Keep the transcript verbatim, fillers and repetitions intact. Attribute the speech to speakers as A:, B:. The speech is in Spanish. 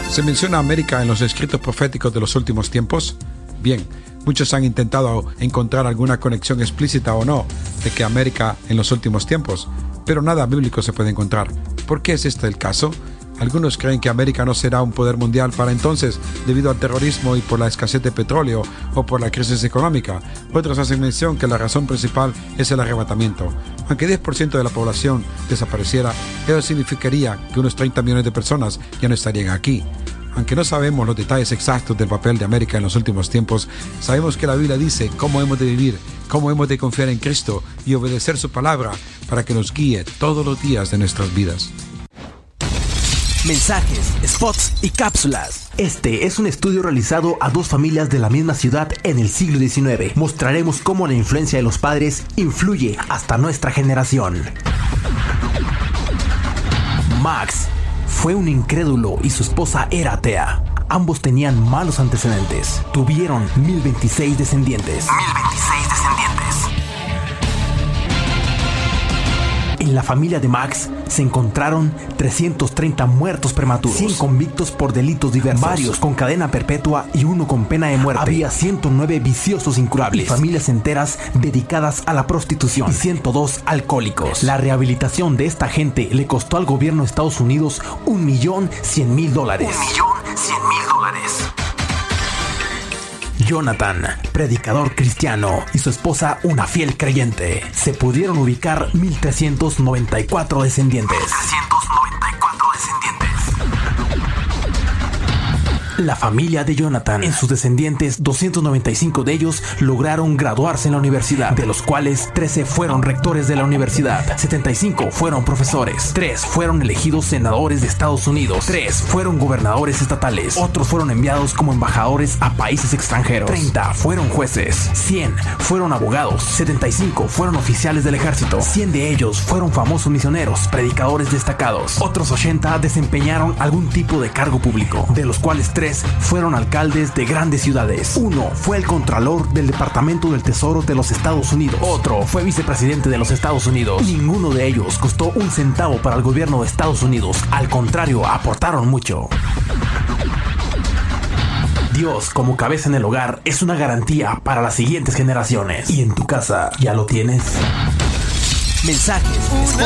A: ¿Se menciona América en los escritos proféticos de los últimos tiempos? Bien, muchos han intentado encontrar alguna conexión explícita o no de que América en los últimos tiempos, pero nada bíblico se puede encontrar. ¿Por qué es este el caso? Algunos creen que América no será un poder mundial para entonces debido al terrorismo y por la escasez de petróleo o por la crisis económica. Otros hacen mención que la razón principal es el arrebatamiento. Aunque diez por ciento de la población desapareciera, ello significaría que unos treinta millones de personas ya no estarían aquí. Aunque no sabemos los detalles exactos del papel de América en los últimos tiempos, sabemos que la Biblia dice cómo hemos de vivir, cómo hemos de confiar en Cristo y obedecer su palabra para que nos guíe todos los días de nuestras vidas.
B: Mensajes, spots y cápsulas. Este es un estudio realizado a dos familias de la misma ciudad en el siglo diecinueve. Mostraremos cómo la influencia de los padres influye hasta nuestra generación. Max fue un incrédulo y su esposa era atea. Ambos tenían malos antecedentes. Tuvieron mil veintiséis descendientes. mil veintiséis descendientes. En la familia de Max se encontraron trescientos treinta muertos prematuros, cien convictos por delitos diversos, varios con cadena perpetua y uno con pena de muerte. Había ciento nueve viciosos incurables, y familias enteras dedicadas a la prostitución y ciento dos alcohólicos. La rehabilitación de esta gente le costó al gobierno de Estados Unidos un millón cien mil dólares. Un millón cien mil dólares. Jonathan, predicador cristiano, y su esposa, una fiel creyente. Se pudieron ubicar mil trescientos noventa y cuatro descendientes. mil trescientos noventa y cuatro descendientes. La familia de Jonathan, en sus descendientes, doscientos noventa y cinco de ellos lograron graduarse en la universidad, de los cuales trece fueron rectores de la universidad, setenta y cinco fueron profesores, tres fueron elegidos senadores de Estados Unidos, tres fueron gobernadores estatales, otros fueron enviados como embajadores a países extranjeros, treinta fueron jueces, cien fueron abogados, setenta y cinco fueron oficiales del ejército, cien de ellos fueron famosos misioneros, predicadores destacados, otros ochenta desempeñaron algún tipo de cargo público, de los cuales tres fueron alcaldes de grandes ciudades. Uno fue el contralor del Departamento del Tesoro de los Estados Unidos. Otro fue vicepresidente de los Estados Unidos. Ninguno de ellos costó un centavo para el gobierno de Estados Unidos. Al contrario, aportaron mucho. Dios como cabeza en el hogar es una garantía para las siguientes generaciones. Y en tu casa, ¿ya lo tienes? Mensajes, spots